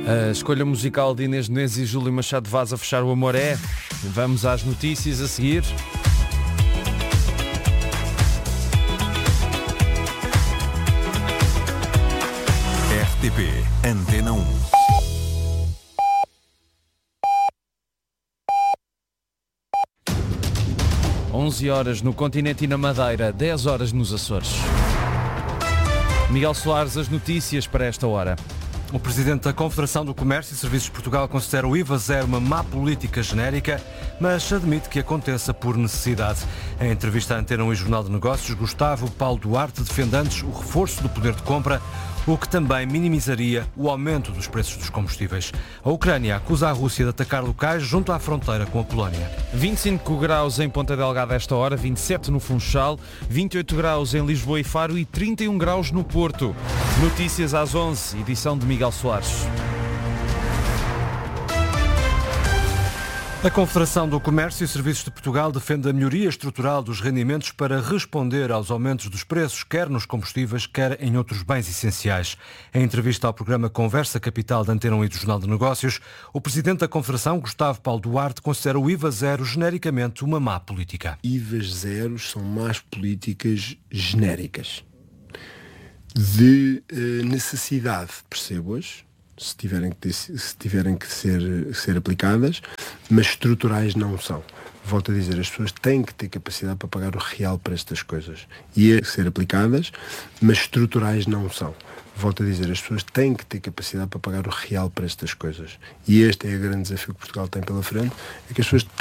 A escolha musical de Inês Nunes e Júlio Machado Vaz a fechar o Amor é. Vamos às notícias a seguir. RTP Antena 1. Onze horas no continente e na Madeira, 10 horas nos Açores. Miguel Soares, as notícias para esta hora. O Presidente da Confederação do Comércio e Serviços de Portugal considera o IVA zero uma má política genérica, mas admite que aconteça por necessidade. Em entrevista à Antena 1 e Jornal de Negócios, Gustavo Paulo Duarte defende antes o reforço do poder de compra, o que também minimizaria o aumento dos preços dos combustíveis. A Ucrânia acusa a Rússia de atacar locais junto à fronteira com a Polónia. 25 graus em Ponta Delgada esta hora, 27 no Funchal, 28 graus em Lisboa e Faro e 31 graus no Porto. Notícias às 11, edição de Miguel Soares. A Confederação do Comércio e Serviços de Portugal defende a melhoria estrutural dos rendimentos para responder aos aumentos dos preços, quer nos combustíveis, quer em outros bens essenciais. Em entrevista ao programa Conversa Capital da Antena 1 e do Jornal de Negócios, o Presidente da Confederação, Gustavo Paulo Duarte, considera o IVA zero genericamente uma má política. IVAs zeros são más políticas genéricas. De necessidade, percebo-as, se tiverem que ser aplicadas, mas estruturais não são. Volto a dizer, as pessoas têm que ter capacidade para pagar o real para estas coisas. E é ser aplicadas, mas estruturais não são. Volto a dizer, as pessoas têm que ter capacidade para pagar o real para estas coisas. E este é o grande desafio que Portugal tem pela frente, é que as pessoas